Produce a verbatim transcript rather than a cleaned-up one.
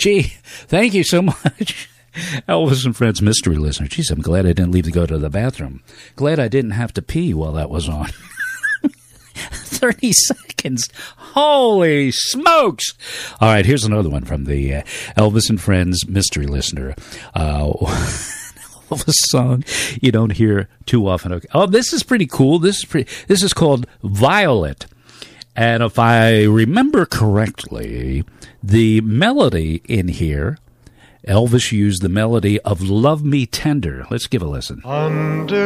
Gee, thank you so much. Elvis and Friends mystery listener. Geez, I'm glad I didn't leave to go to the bathroom. Glad I didn't have to pee while that was on. thirty seconds. Holy smokes. All right, here's another one from the uh, Elvis and Friends mystery listener. Uh, Elvis song you don't hear too often. Okay. Oh, this is pretty cool. This is pretty. This is called Violet. And if I remember correctly, the melody in here, Elvis used the melody of Love Me Tender. Let's give a listen. Under